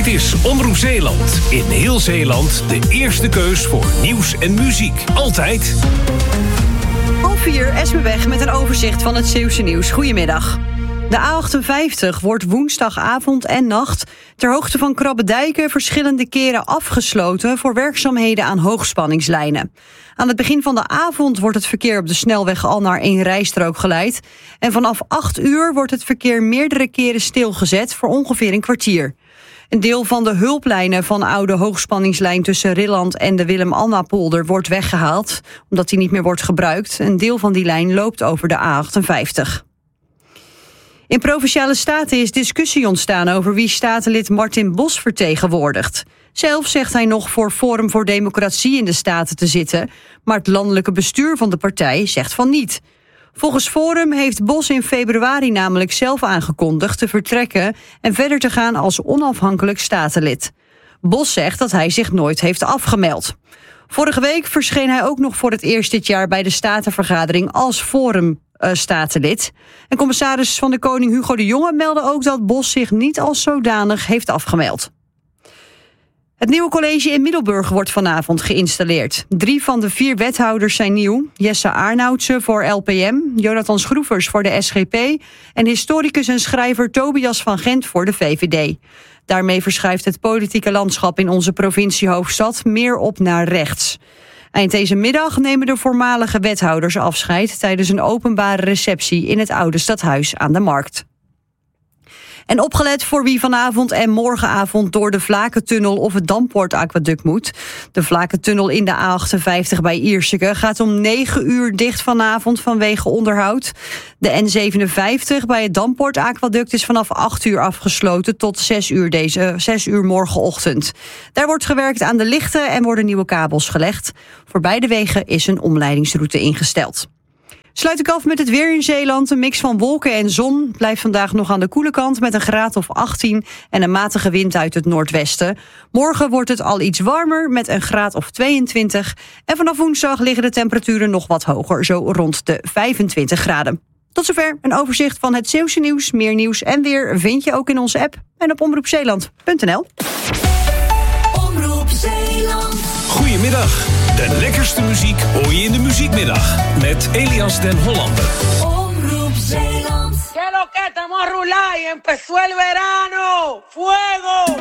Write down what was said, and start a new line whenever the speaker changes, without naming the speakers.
is Omroep Zeeland. In heel Zeeland de eerste keus voor nieuws en muziek. Altijd.
3:30, Esmeweg met een overzicht van het Zeeuwse nieuws. Goedemiddag. De A58 wordt woensdagavond en nacht ter hoogte van Krabbedijken verschillende keren afgesloten voor werkzaamheden aan hoogspanningslijnen. Aan het begin van de avond wordt het verkeer op de snelweg al naar één rijstrook geleid. En vanaf 8 uur wordt het verkeer meerdere keren stilgezet voor ongeveer een kwartier. Een deel van de hulplijnen van de oude hoogspanningslijn tussen Rilland en de Willem-Alma-polder wordt weggehaald, omdat die niet meer wordt gebruikt. Een deel van die lijn loopt over de A58. In Provinciale Staten is discussie ontstaan over wie statenlid Martin Bos vertegenwoordigt. Zelf zegt hij nog voor Forum voor Democratie in de Staten te zitten, maar het landelijke bestuur van de partij zegt van niet. Volgens Forum heeft Bos in februari namelijk zelf aangekondigd te vertrekken en verder te gaan als onafhankelijk statenlid. Bos zegt dat hij zich nooit heeft afgemeld. Vorige week verscheen hij ook nog voor het eerst dit jaar bij de Statenvergadering als Forum statenlid. En commissaris van de Koning Hugo de Jonge meldde ook dat Bos zich niet als zodanig heeft afgemeld. Het nieuwe college in Middelburg wordt vanavond geïnstalleerd. 3 van de 4 wethouders zijn nieuw. Jesse Arnoudse voor LPM, Jonathan Schroevers voor de SGP en historicus en schrijver Tobias van Gent voor de VVD. Daarmee verschuift het politieke landschap in onze provinciehoofdstad meer op naar rechts. Eind deze middag nemen de voormalige wethouders afscheid tijdens een openbare receptie in het oude stadhuis aan de Markt. En opgelet voor wie vanavond en morgenavond door de Vlakentunnel of het Dampoort-aquaduct moet. De Vlakentunnel in de A58 bij Ierseke gaat om 9 uur dicht vanavond vanwege onderhoud. De N57 bij het Dampoort-aquaduct is vanaf 8 uur afgesloten tot 6 uur morgenochtend. Daar wordt gewerkt aan de lichten en worden nieuwe kabels gelegd. Voor beide wegen is een omleidingsroute ingesteld. Sluit ik af met het weer in Zeeland. Een mix van wolken en zon blijft vandaag nog aan de koele kant met een graad of 18 en een matige wind uit het noordwesten. Morgen wordt het al iets warmer met een graad of 22. En vanaf woensdag liggen de temperaturen nog wat hoger, zo rond de 25 graden. Tot zover een overzicht van het Zeeuwse nieuws. Meer nieuws en weer vind je ook in onze app en op omroepzeeland.nl.
Omroep Zeeland.
Goedemiddag. De lekkerste muziek hoor je in de muziekmiddag met Elias den Hollander.
Omroep Zeeland.
¿Qué lo que estamos a rular y empezó el verano? ¡Fuego!